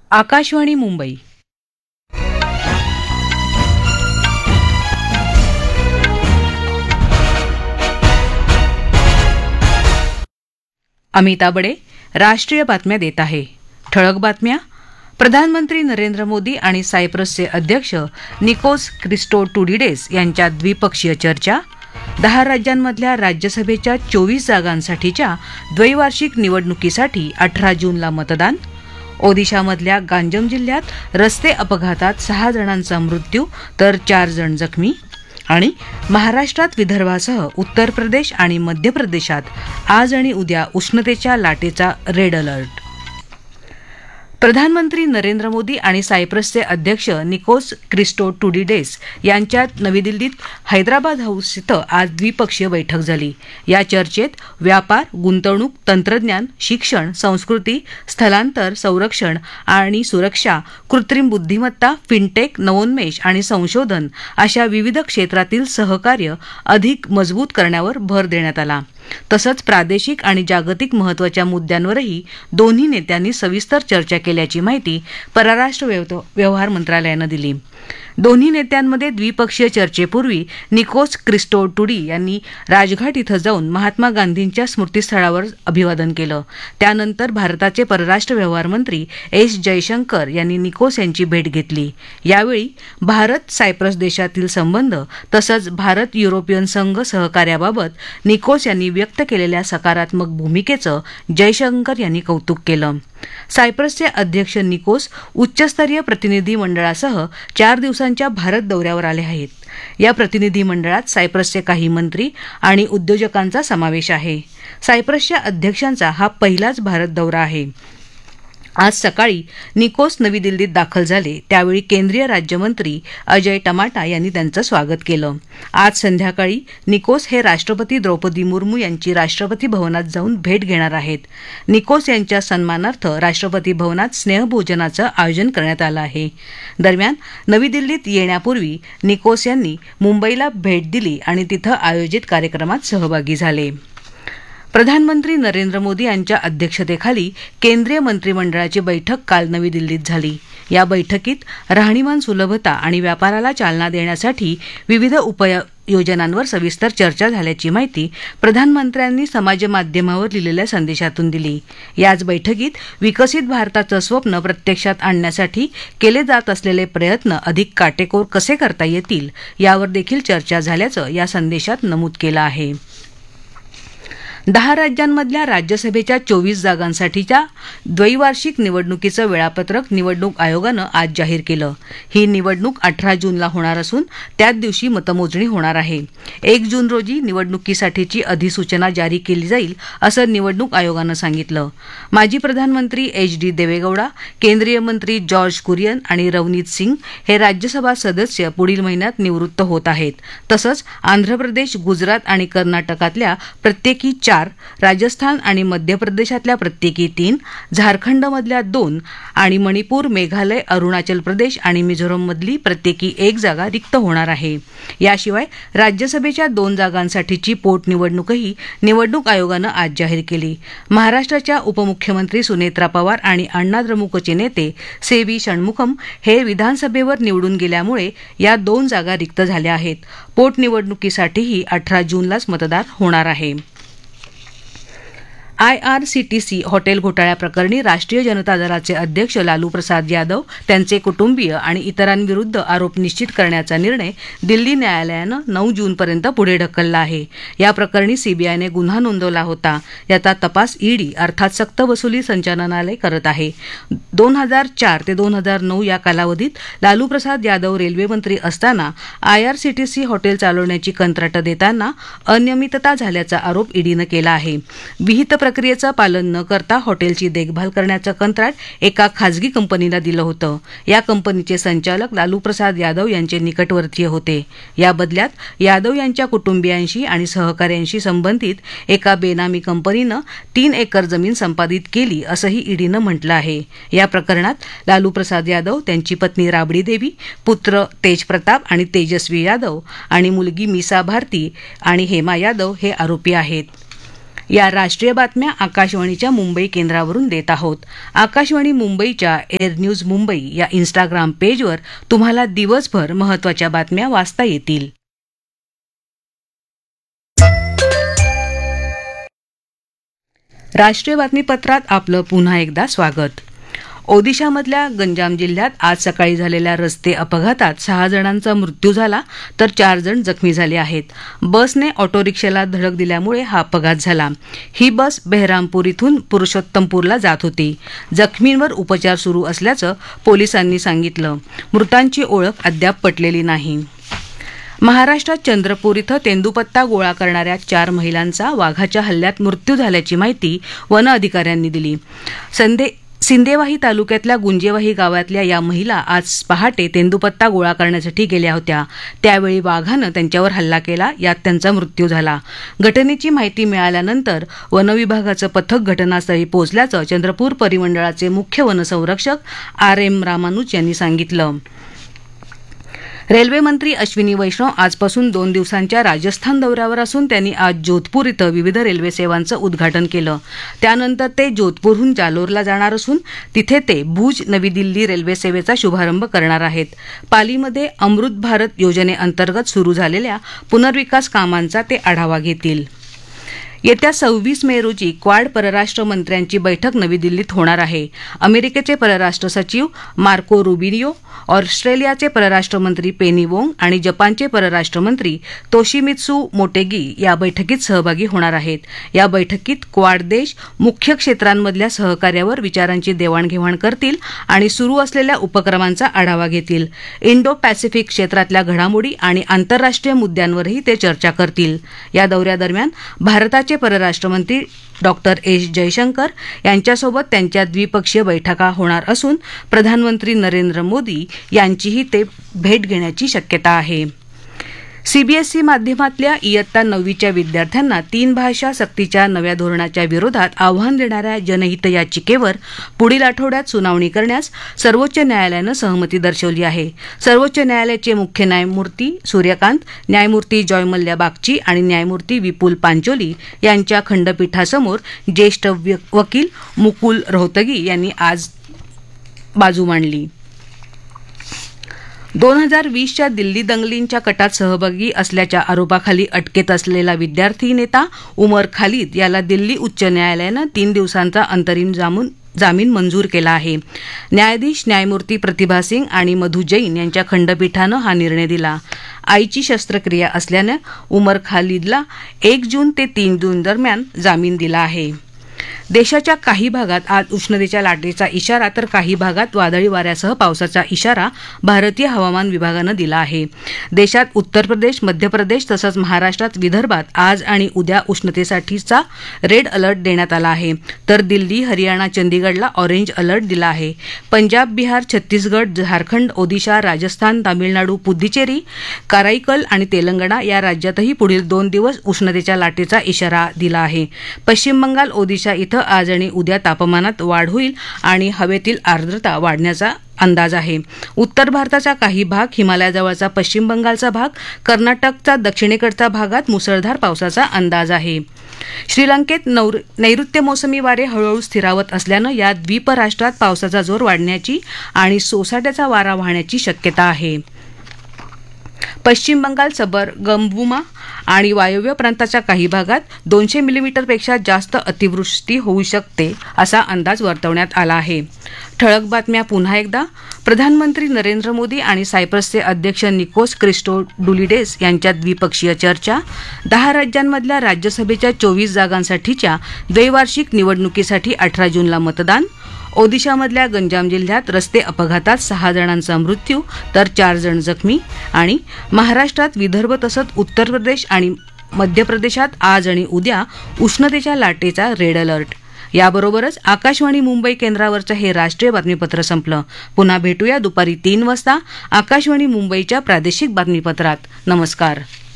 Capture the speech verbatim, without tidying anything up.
आकाशवाणी मुंबई. अमिता बडे राष्ट्रीय बातम्या देत आहे. ठळक बातम्या. प्रधानमंत्री नरेंद्र मोदी आणि सायप्रसचे अध्यक्ष निकोस क्रिस्टोटुडिडेस यांच्यात द्विपक्षीय चर्चा. दहा राज्यांमधल्या राज्यसभेच्या चोवीस जागांसाठीच्या द्वैवार्षिक निवडणुकीसाठी अठरा जूनला मतदान. ओदिशामधल्या गांजम जिल्ह्यात रस्ते अपघातात सहा जणांचा मृत्यू तर चार जण जखमी. आणि महाराष्ट्रात विदर्भासह उत्तर प्रदेश आणि मध्य प्रदेशात आज आणि उद्या उष्णतेच्या लाटेचा रेड अलर्ट. प्रधानमंत्री नरेंद्र मोदी आणि सायप्रसचे अध्यक्ष निकोस क्रिस्टोटुडिडेस यांच्यात नवी दिल्लीत हैदराबाद हाऊस इथं आज द्विपक्षीय बैठक झाली. या चर्चेत व्यापार, गुंतवणूक, तंत्रज्ञान, शिक्षण, संस्कृती, स्थलांतर, संरक्षण आणि सुरक्षा, कृत्रिम बुद्धिमत्ता, फिनटेक, नवोन्मेष आणि संशोधन अशा विविध क्षेत्रातील सहकार्य अधिक मजबूत करण्यावर भर देण्यात आला. तसंच प्रादेशिक आणि जागतिक महत्त्वाच्या मुद्द्यांवरही दोन्ही नेत्यांनी सविस्तर चर्चा केल्याची माहिती परराष्ट्र व्यवहार मंत्रालयानं दिली. दोन्ही नेत्यांमध्ये द्विपक्षीय चर्चेपूर्वी निकोस क्रिस्टोटुडी यांनी राजघाट इथं जाऊन महात्मा गांधींच्या स्मृतीस्थळावर अभिवादन केलं. त्यानंतर भारताचे परराष्ट्र व्यवहार मंत्री एस जयशंकर यांनी निकोस यांची भेट घेतली. यावेळी भारत सायप्रस देशातील संबंध तसंच भारत युरोपियन संघ सहकार्याबाबत निकोस यांनी व्यक्त केलेल्या सकारात्मक भूमिकेचं जयशंकर यांनी कौतुक केलं. सायप्रसचे अध्यक्ष निकोस उच्चस्तरीय प्रतिनिधी मंडळासह चार दिवसांच्या भारत दौऱ्यावर आले आहेत. या प्रतिनिधी मंडळात सायप्रसचे काही मंत्री आणि उद्योजकांचा समावेश आहे. सायप्रसच्या अध्यक्षांचा हा पहिलाच भारत दौरा आहे. आज सकाळी निकोस नवी दिल्लीत दाखल झाले त्यावेळी केंद्रीय राज्यमंत्री अजय टमाटा यांनी त्यांचं स्वागत केलं. आज संध्याकाळी निकोस हे राष्ट्रपती द्रौपदी मुर्मू यांची राष्ट्रपती भवनात जाऊन भेट घेणार आहेत. निकोस यांच्या सन्मानार्थ राष्ट्रपती भवनात स्नेहभोजनाचं आयोजन करण्यात आलं आहे. दरम्यान नवी दिल्लीत येण्यापूर्वी निकोस यांनी मुंबईला भेट दिली आणि तिथं आयोजित कार्यक्रमात सहभागी झाले. प्रधानमंत्री नरेंद्र मोदी यांच्या अध्यक्षतेखाली केंद्रीय मंत्रिमंडळाची बैठक काल नवी दिल्लीत झाली. या बैठकीत राहणीमान सुलभता आणि व्यापाराला चालना देण्यासाठी विविध उपाययोजनांवर सविस्तर चर्चा झाल्याची माहिती प्रधानमंत्र्यांनी समाजमाध्यमावर लिहिलेल्या संदेशातून दिली. याच बैठकीत विकसित भारताचं स्वप्न प्रत्यक्षात आणण्यासाठी केले जात असलेले प्रयत्न अधिक काटेकोर कसे करता येतील यावर देखील चर्चा झाल्याचं या संदेशात नमूद केलं आहे. दहा राज्यांमधल्या राज्यसभेच्या चोवीस जागांसाठीच्या द्वैवार्षिक निवडणुकीचं वेळापत्रक निवडणूक आयोगानं आज जाहीर केलं. ही निवडणूक अठरा जूनला होणार असून त्याच दिवशी मतमोजणी होणार आहे. एक जून रोजी निवडणुकीसाठीची अधिसूचना जारी केली जाईल असं निवडणूक आयोगानं सांगितलं. माजी प्रधानमंत्री एच डी देवेगौडा, केंद्रीय मंत्री जॉर्ज कुरियन आणि रवनीत सिंग हे राज्यसभा सदस्य पुढील महिन्यात निवृत्त होत आहेत. तसंच आंध्र प्रदेश, गुजरात आणि कर्नाटकातल्या प्रत्येकी चार, राजस्थान आणि मध्य प्रदेशातल्या प्रत्येकी तीन, झारखंडमधल्या दोन आणि मणिपूर, मेघालय, अरुणाचल प्रदेश आणि मिझोरममधली प्रत्येकी एक जागा रिक्त होणार आहे. याशिवाय राज्यसभेच्या दोन जागांसाठीची पोटनिवडणूकही निवडणूक आयोगानं आज जाहीर केली. महाराष्ट्राच्या उपमुख्यमंत्री सुनेत्रा पवार आणि अण्णा द्रमुकचे नेते सी व्ही षण्मुखम हे विधानसभेवर निवडून गेल्यामुळे या दोन जागा रिक्त झाल्या आहेत. पोटनिवडणुकीसाठीही अठरा जूनलाच मतदान होणार आहे. I R C T C hotel घोटाळ्याप्रकरणी राष्ट्रीय जनता दलाचे अध्यक्ष लालू प्रसाद यादव, त्यांचे कुटुंबीय आणि इतरांविरुद्ध आरोप निश्चित करण्याचा निर्णय दिल्ली न्यायालयानं नऊ जूनपर्यंत पुढे ढकलला आहे. या प्रकरणी सीबीआयने गुन्हा नोंदवला होता. याचा तपास ईडी अर्थात सक्तवसुली संचालनालय करत आहे. दोन हजार चार ते दोन हजार नऊ या कालावधीत लालू प्रसाद यादव रेल्वे मंत्री असताना I R C T C hotel चालवण्याची कंत्राटं देताना अनियमितता झाल्याचा आरोप ईडीनं केला आहे. विहित प्रक्रियेचं पालन न करता हॉटेलची देखभाल करण्याचं कंत्राट एका खासगी कंपनीला दिलं होतं. या कंपनीचे संचालक लालू प्रसाद यादव यांचे निकटवर्तीय होते. या बदल्यात यादव यांच्या कुटुंबियांशी आणि सहकाऱ्यांशी संबंधित एका बेनामी कंपनीनं तीन एकर जमीन संपादित केली असंही ईडीनं म्हटलं आहे. या प्रकरणात लालू प्रसाद यादव, त्यांची पत्नी राबडी देवी, पुत्र तेज प्रताप आणि तेजस्वी यादव आणि मुलगी मीसा भारती आणि हेमा यादव हे आरोपी आहेत. या राष्ट्रीय बातम्या आकाशवाणीच्या मुंबई केंद्रावरून देत आहोत. आकाशवाणी मुंबईच्या एअर न्यूज मुंबई या इन्स्टाग्राम पेजवर तुम्हाला दिवसभर महत्त्वाच्या बातम्या वाचता येतील. राष्ट्रीय बातमीपत्रात आपलं पुन्हा एकदा स्वागत. ओदिशामधल्या गंजाम जिल्ह्यात आज सकाळी झालेल्या रस्ते अपघातात सहा जणांचा मृत्यू झाला तर चार जण जखमी झाले आहेत. बसने ऑटो रिक्षाला धडक दिल्यामुळे हा अपघात झाला. ही बस बेहरामपूर इथून पुरुषोत्तमपूरला जात होती. जखमींवर उपचार सुरू असल्याचं पोलिसांनी सांगितलं. मृतांची ओळख अद्याप पटलेली नाही. महाराष्ट्रात चंद्रपूर इथं तेंदूपत्ता गोळा करणाऱ्या चार महिलांचा वाघाच्या हल्ल्यात मृत्यू झाल्याची माहिती वन अधिकाऱ्यांनी दिली. संदे सिंदेवाही तालुक्यातल्या गुंजेवाही गावातल्या या महिला आज पहाटे तेंदूपत्ता गोळा करण्यासाठी गेल्या होत्या. त्यावेळी वाघानं त्यांच्यावर हल्ला केला. यात त्यांचा मृत्यू झाला. घटनेची माहिती मिळाल्यानंतर वनविभागाचं पथक घटनास्थळी पोहोचल्याचं चंद्रपूर परिमंडळाचे मुख्य वनसंरक्षक आर एम रामानुज यांनी सांगितलं. रेल्वे मंत्री अश्विनी वैष्णव आजपासून दोन दिवसांच्या राजस्थान दौऱ्यावर असून त्यांनी आज जोधपूर इथं विविध रेल्वे सेवांचं उद्घाटन केलं. त्यानंतर ते जोधपूरहून जालोरला जाणार असून तिथे ते भुज नवी दिल्ली रेल्वे सेवेचा शुभारंभ करणार आहेत. पालीमध्ये अमृत भारत योजनेअंतर्गत सुरू झालेल्या पुनर्विकास कामांचा ते आढावा घेतील. येत्या सव्वीस मे रोजी क्वाड परराष्ट्र मंत्र्यांची बैठक नवी दिल्लीत होणार आहे. अमेरिकेचे परराष्ट्र सचिव मार्को रुबियो, ऑस्ट्रेलियाचे परराष्ट्र मंत्री पेनी वोंग आणि जपानचे परराष्ट्र मंत्री तोशिमित्सू मोटेगी या बैठकीत सहभागी होणार आहेत. या बैठकीत क्वाड देश मुख्य क्षेत्रांमधल्या सहकार्यावर विचारांची देवाणघेवाण करतील आणि सुरू असलेल्या उपक्रमांचा आढावा घेतील. इंडो पॅसिफिक क्षेत्रातल्या घडामोडी आणि आंतरराष्ट्रीय मुद्द्यांवरही ते चर्चा करतील. या दौऱ्यादरम्यान भारताचे परराष्ट्र मंत्री डॉक्टर एस जयशंकर यांच्यासोबत त्यांच्या द्विपक्षीय बैठका होणार असून प्रधानमंत्री नरेंद्र मोदी यांचीही ते भेट घेण्याची शक्यता आहे. सीबीएसई माध्यमातल्या इयत्ता नववीच्या विद्यार्थ्यांना तीन भाषा सक्तीच्या नव्या धोरणाच्या विरोधात आव्हान देणाऱ्या जनहित याचिकेवर पुढील आठवड्यात सुनावणी करण्यास सर्वोच्च न्यायालयानं सहमती दर्शवली आहे. सर्वोच्च न्यायालयाचे मुख्य न्यायमूर्ती सूर्यकांत, न्यायमूर्ती जॉय मल्ल्या बागची आणि न्यायमूर्ती विपुल पांचोली यांच्या खंडपीठासमोर ज्येष्ठ वकील मुकुल रोहतगी यांनी आज बाजू मांडली. दोन हजार वीसच्या दिल्ली दंगलींच्या कटात सहभागी असल्याच्या आरोपाखाली अटकेत असलेला विद्यार्थी नेता उमर खालिद याला दिल्ली उच्च न्यायालयानं तीन दिवसांचा अंतरिम जामीन जामीन मंजूर केला आहे. न्यायाधीश न्यायमूर्ती प्रतिभा सिंग आणि मधु जैन यांच्या खंडपीठानं हा निर्णय दिला. आईची शस्त्रक्रिया असल्यानं उमर खालिदला एक जून ते तीन जून दरम्यान जामीन दिला आहे. देशाच्या काही भागात आज उष्णतेच्या लाटेचा इशारा तर काही भागात वादळी वाऱ्यासह पावसाचा इशारा भारतीय हवामान विभागानं दिला आहे. देशात उत्तर प्रदेश, मध्य प्रदेश तसंच महाराष्ट्रात विदर्भात आज आणि उद्या उष्णतेसाठीचा रेड अलर्ट देण्यात आला आहे. तर दिल्ली, हरियाणा, चंदीगडला ऑरेंज अलर्ट दिला आहे. पंजाब, बिहार, छत्तीसगड, झारखंड, ओदिशा, राजस्थान, तामिळनाडू, पुद्दुचेरी, कराईकल आणि तेलंगणा या राज्यातही पुढील दोन दिवस उष्णतेच्या लाटेचा इशारा दिला आहे. पश्चिम बंगाल, ओदिशा इथं आज आणि उद्या तापमानात वाढ होईल आणि हवेतील आर्द्रता वाढण्याचा अंदाज आहे. उत्तर भारताचा काही भाग, हिमालयाजवळचा पश्चिम बंगालचा भाग, कर्नाटकचा दक्षिणेकडचा भागात मुसळधार पावसाचा अंदाज आहे. श्रीलंकेत नैऋत्य मोसमी वारे हळूहळू स्थिरावत असल्यानं या द्वीपराष्ट्रात पावसाचा जोर वाढण्याची आणि सोसाट्याचा वारा वाहण्याची शक्यता आहे. पश्चिम बंगाल, सबरगंबुमा आणि वायव्य प्रांताच्या काही भागात दोनशे मिलीमीटरपेक्षा जास्त अतिवृष्टी होऊ शकते असा अंदाज वर्तवण्यात आला आहे. ठळक बातम्या पुन्हा एकदा. प्रधानमंत्री नरेंद्र मोदी आणि सायप्रसचे अध्यक्ष निकोस क्रिस्टोडुलिडेस यांच्यात द्विपक्षीय चर्चा. दहा राज्यांमधल्या राज्यसभेच्या चोवीस जागांसाठीच्या द्वैवार्षिक निवडणुकीसाठी अठरा जूनला मतदान. ओदिशामधल्या गंजाम जिल्ह्यात रस्ते अपघातात सहा जणांचा मृत्यू तर चार जण जखमी. आणि महाराष्ट्रात विदर्भ तसंच उत्तर प्रदेश आणि मध्य प्रदेशात आज आणि उद्या उष्णतेच्या लाटेचा रेड अलर्ट. याबरोबरच आकाशवाणी मुंबई केंद्रावरचं हे राष्ट्रीय बातमीपत्र संपलं. पुन्हा भेटूया दुपारी तीन वाजता आकाशवाणी मुंबईच्या प्रादेशिक बातमीपत्रात. नमस्कार.